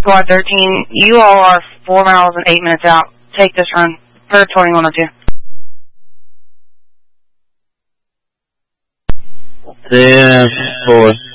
Squad 13, you all are 4 miles and 8 minutes out. Take this run. For 2102. Ten, 4.